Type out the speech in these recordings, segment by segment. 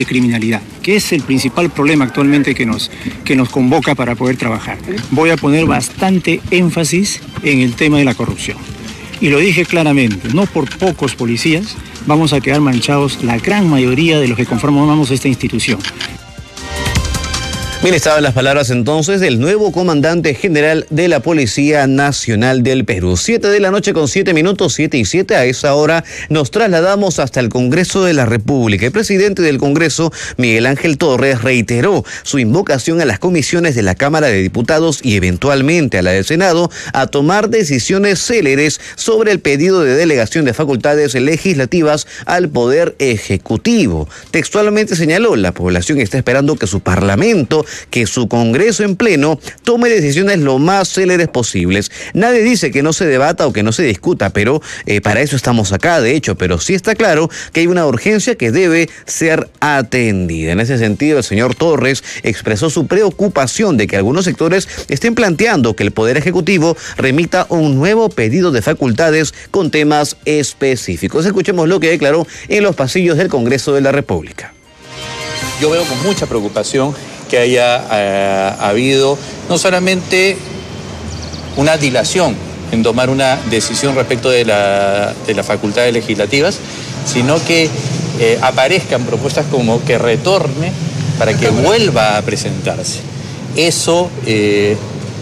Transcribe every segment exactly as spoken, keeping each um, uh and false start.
de criminalidad, que es el principal problema actualmente que nos, que nos convoca para poder trabajar. Voy a poner bastante énfasis en el tema de la corrupción. Y lo dije claramente, no por pocos policías vamos a quedar manchados la gran mayoría de los que conformamos esta institución. Bien, estaban las palabras entonces del nuevo comandante general de la Policía Nacional del Perú. Siete de la noche con siete minutos, siete y siete. A esa hora nos trasladamos hasta el Congreso de la República. El presidente del Congreso, Miguel Ángel Torres, reiteró su invocación a las comisiones de la Cámara de Diputados y eventualmente a la del Senado a tomar decisiones céleres sobre el pedido de delegación de facultades legislativas al Poder Ejecutivo. Textualmente señaló, la población está esperando que su Parlamento, que su Congreso en pleno tome decisiones lo más céleres posibles. Nadie dice que no se debata o que no se discuta, pero eh, para eso estamos acá, de hecho, pero sí está claro que hay una urgencia que debe ser atendida. En ese sentido, el señor Torres expresó su preocupación de que algunos sectores estén planteando que el Poder Ejecutivo remita un nuevo pedido de facultades con temas específicos. Escuchemos lo que declaró en los pasillos del Congreso de la República. Yo veo con mucha preocupación que haya eh, habido no solamente una dilación en tomar una decisión respecto de, la, de las facultades legislativas, sino que eh, aparezcan propuestas como que retorne para que vuelva a presentarse. Eso eh,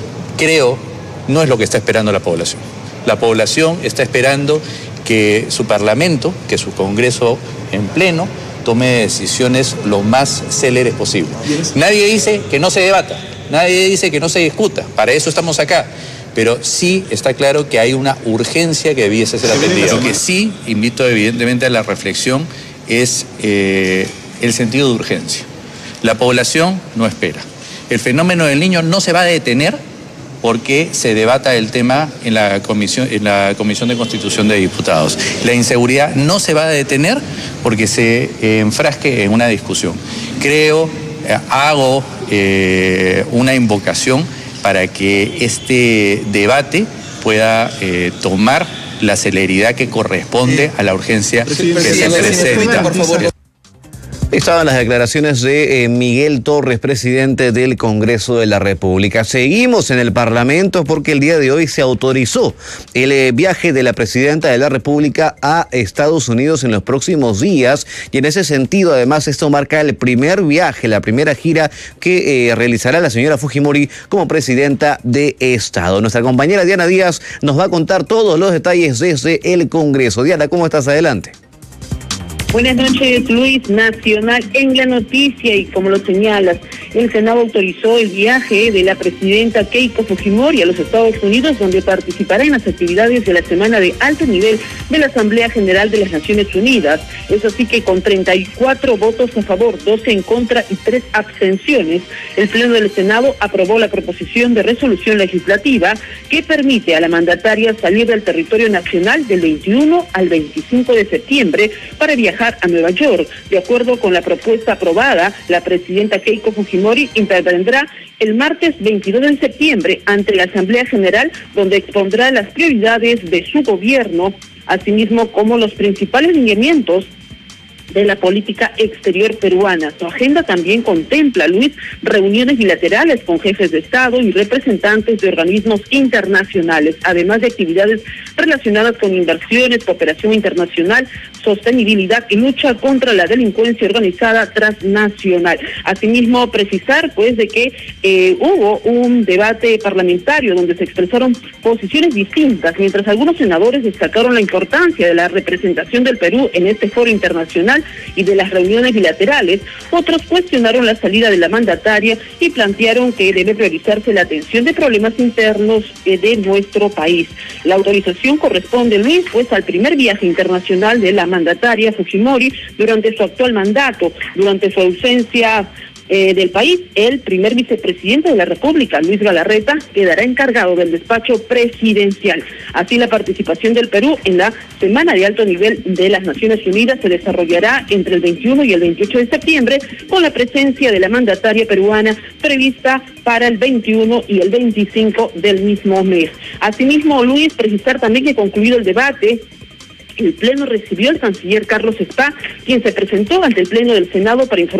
creo no es lo que está esperando la población. La población está esperando que su Parlamento, que su Congreso en pleno, tome decisiones lo más céleres posible. Nadie dice que no se debata, nadie dice que no se discuta, para eso estamos acá, pero sí está claro que hay una urgencia que debiese ser atendida. Lo que sí invito evidentemente a la reflexión es eh, el sentido de urgencia. La población no espera. El fenómeno del Niño no se va a detener porque se debata el tema en la comisión, en la Comisión de Constitución de Diputados. La inseguridad no se va a detener porque se eh, enfrasque en una discusión. Creo, eh, hago eh, una invocación para que este debate pueda eh, tomar la celeridad que corresponde a la urgencia que se presenta. Por favor. Estaban las declaraciones de eh, Miguel Torres, presidente del Congreso de la República. Seguimos en el Parlamento porque el día de hoy se autorizó el eh, viaje de la presidenta de la República a Estados Unidos en los próximos días, y en ese sentido además esto marca el primer viaje, la primera gira que eh, realizará la señora Fujimori como presidenta de Estado. Nuestra compañera Diana Díaz nos va a contar todos los detalles desde el Congreso. Diana, ¿cómo estás? Adelante. Buenas noches, Luis. Nacional en la noticia, y como lo señalas, el Senado autorizó el viaje de la presidenta Keiko Fujimori a los Estados Unidos, donde participará en las actividades de la semana de alto nivel de la Asamblea General de las Naciones Unidas. Es así que con treinta y cuatro votos a favor, doce en contra y tres abstenciones, el Pleno del Senado aprobó la proposición de resolución legislativa que permite a la mandataria salir del territorio nacional del veintiuno al veinticinco de septiembre para viajar a Nueva York. De acuerdo con la propuesta aprobada, la presidenta Keiko Fujimori intervendrá el martes veintidós de septiembre ante la Asamblea General, donde expondrá las prioridades de su gobierno, asimismo como los principales lineamientos de la política exterior peruana. Su agenda también contempla, Luis, reuniones bilaterales con jefes de Estado y representantes de organismos internacionales, además de actividades relacionadas con inversiones, cooperación internacional, sostenibilidad y lucha contra la delincuencia organizada transnacional. Asimismo, precisar pues de que eh, hubo un debate parlamentario donde se expresaron posiciones distintas, mientras algunos senadores destacaron la importancia de la representación del Perú en este foro internacional y de las reuniones bilaterales. Otros cuestionaron la salida de la mandataria y plantearon que debe priorizarse la atención de problemas internos de nuestro país. La autorización corresponde, Luis, pues al primer viaje internacional de la mandataria Fujimori durante su actual mandato. Durante su ausencia Eh, del país, el primer vicepresidente de la República, Luis Galarreta, quedará encargado del despacho presidencial. Así, la participación del Perú en la Semana de Alto Nivel de las Naciones Unidas se desarrollará entre el veintiuno y el veintiocho de septiembre, con la presencia de la mandataria peruana prevista para el veintiuno y el veinticinco del mismo mes. Asimismo, Luis, precisar también que concluido el debate El Pleno recibió al canciller Carlos Spa, quien se presentó ante el Pleno del Senado para informar